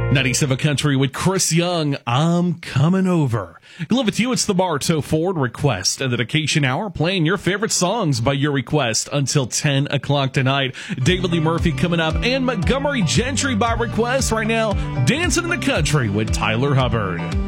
97 Country with Chris Young, I'm coming over. Good with you. It's the Bartow Ford Request and Dedication Hour, playing your favorite songs by your request until 10 o'clock tonight. David Lee Murphy coming up, and Montgomery Gentry by request right now. Dancing in the Country with Tyler Hubbard.